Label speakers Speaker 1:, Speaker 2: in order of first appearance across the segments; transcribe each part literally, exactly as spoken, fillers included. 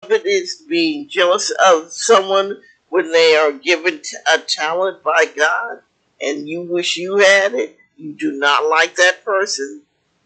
Speaker 1: husband is being jealous of someone when they are given a talent by God and you wish you had it, you do not like that person.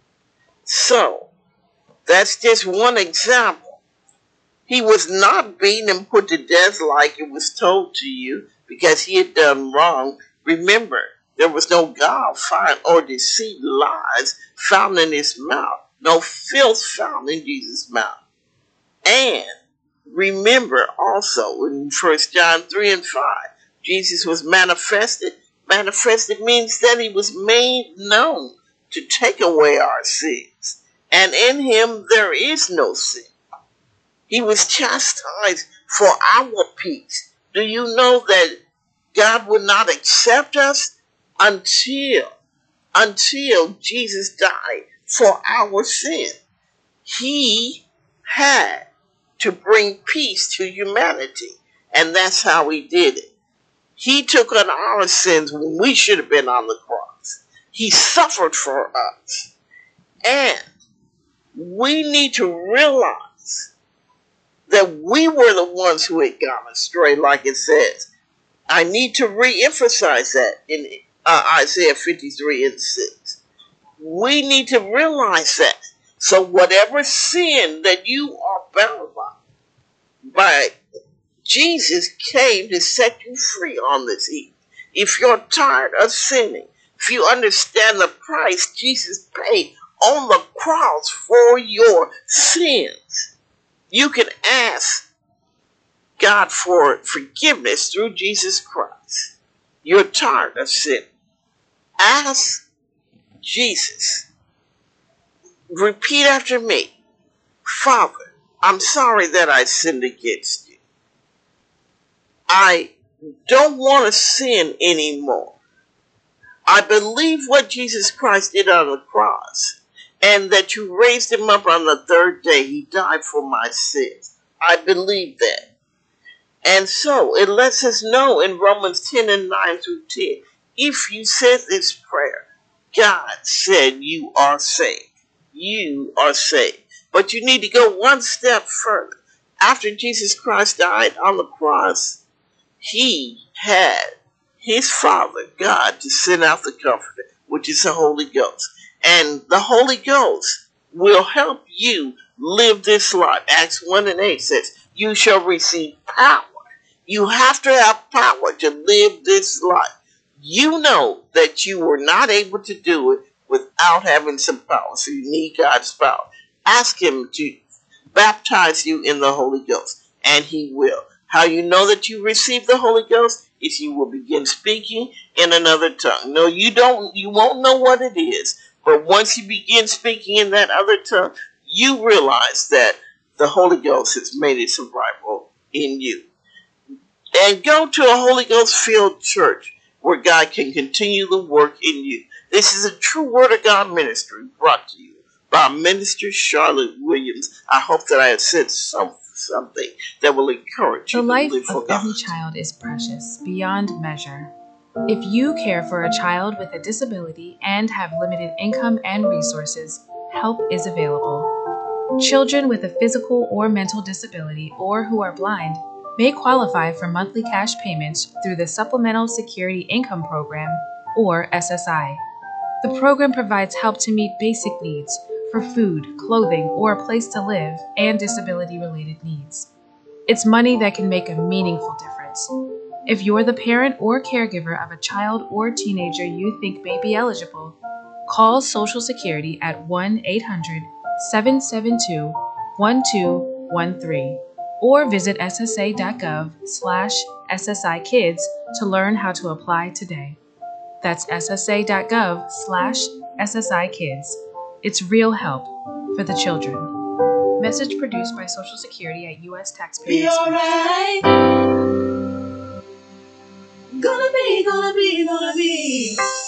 Speaker 1: So, that's just one example. He was not beaten and put to death like it was told to you because he had done wrong. Remember, there was no guile, fire, or deceit, lies found in his mouth. No filth found in Jesus' mouth. And remember also in First John three and five, Jesus was manifested. Manifested means that he was made known to take away our sins. And in him there is no sin. He was chastised for our peace. Do you know that God would not accept us until, until Jesus died for our sin? He had to bring peace to humanity. And that's how he did it. He took on our sins when we should have been on the cross. He suffered for us. And we need to realize that we were the ones who had gone astray, like it says. I need to re-emphasize that in uh, Isaiah fifty-three and six. We need to realize that. So whatever sin that you are bound by, by Jesus came to set you free on this evening. If you're tired of sinning, if you understand the price Jesus paid on the cross for your sins, you can ask God for forgiveness through Jesus Christ. You're tired of sin. Ask Jesus. Repeat after me. Father, I'm sorry that I sinned against you. I don't want to sin anymore. I believe what Jesus Christ did on the cross, and that you raised him up on the third day. He died for my sins. I believe that. And so it lets us know in Romans ten and nine through ten, if you said this prayer, God said you are saved. You are saved. But you need to go one step further. After Jesus Christ died on the cross, he had his Father, God, to send out the Comforter, which is the Holy Ghost. And the Holy Ghost will help you live this life. Acts one and eight says, you shall receive power. You have to have power to live this life. You know that you were not able to do it without having some power. So you need God's power. Ask him to baptize you in the Holy Ghost, and he will. How you know that you received the Holy Ghost is you will begin speaking in another tongue. No, you don't. You won't know what it is. But once you begin speaking in that other tongue, you realize that the Holy Ghost has made its arrival in you. And go to a Holy Ghost-filled church where God can continue the work in you. This is a true Word of God ministry brought to you by Minister Charlotte Williams. I hope that I have said some, something that will encourage you
Speaker 2: to live for God.
Speaker 1: The life of
Speaker 2: every child is precious, beyond measure. If you care for a child with a disability and have limited income and resources, help is available. Children with a physical or mental disability or who are blind may qualify for monthly cash payments through the Supplemental Security Income Program, or S S I. The program provides help to meet basic needs for food, clothing, or a place to live, and disability-related needs. It's money that can make a meaningful difference. If you're the parent or caregiver of a child or teenager you think may be eligible, call Social Security at one eight hundred, seven seven two, one two one three or visit S S A dot gov slash S S I kids to learn how to apply today. That's S S A dot gov slash S S I kids. It's real help for the children. Message produced by Social Security at U S taxpayers.
Speaker 3: Be alright. Gonna be, gonna be, gonna be.